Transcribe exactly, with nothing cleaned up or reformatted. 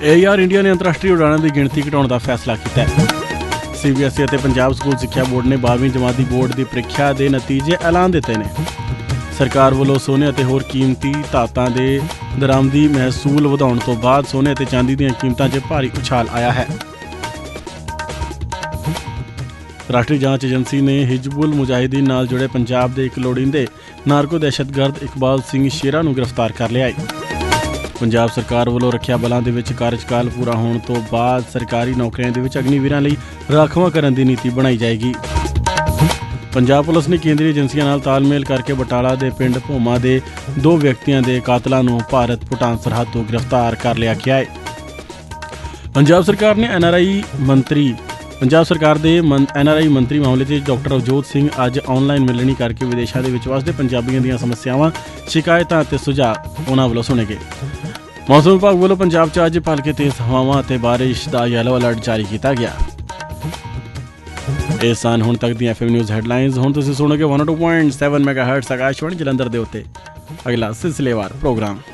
ਏਆਰ India ਨੇ ਅੰਤਰਰਾਸ਼ਟਰੀ ਉਡਾਣਾਂ ਦੀ गिणती घटाने का फैसला किया है। सीबीएसई और पंजाब स्कूल सिक्ख्या बोर्ड ने बारहवीं जमाती बोर्ड की प्रीख्या के नतीजे ऐलान दिते हैं। सरकार वालों सोने और होर कीमती धातां के दरामदी महसूल वधाउण तो बाद सोने और चांदी दी कीमतां च भारी उछाल आया है। राष्ट्रीय जांच एजेंसी ने हिजबुल मुजाहिदीन नाल जुड़े पंजाब के एक लोड़ींदे नारको दहशतगर्द इकबाल सिंह शेरा नूं गिरफ्तार कर लिया है। पंजाब सरकार वालों रखिया बलों के विच कार्यकाल पूरा होने तो बाद सरकारी नौकरियां दे विच अग्निवीरां लई राखवां करन दी नीति बनाई जाएगी। पंजाब पुलिस ने केंद्रीय एजेंसियां नाल तालमेल करके बटाला दे पिंड भोमा दे दो व्यक्तियों के कातलों नूं भारत भूटान सरहद तो गिरफ्तार कर लिया गया है। पंजाब सरकार ने एन आर आई मंत्री पंजाब सरकार के एन आर आई मंत्री मामले में डॉक्टर अवजोत सिंह अज ऑनलाइन मिलनी करके विदेशों के वसदे पंजाबियों दी समस्यावां शिकायतां ते सुझाव उन्हां वल्लों सुने गए। मौसम विभाग वालों पंजाब च अज भलके तेज हवावां ते बारिश का येलो अलर्ट जारी किया गया। ये सन हुण तक दी एफ एम न्यूज़ हैडलाइनस। हुण तुसीं सुणोगे one O two point seven mega hertz Akashvani Jalandhar दे उत्ते अगला सिलसिलेवार प्रोग्राम।